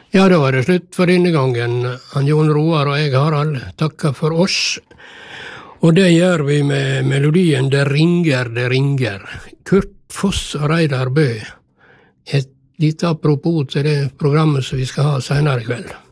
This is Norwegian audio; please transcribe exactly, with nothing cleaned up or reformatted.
Ja, da var det slutt for denne gangen. Han Jon Roar og jeg, Harald, takker for oss. Og det gjør vi med melodien Det ringer, det ringer. Kurt Foss og Reidar Bø. Et lite apropos til det programmet som vi skal ha senere i kveld.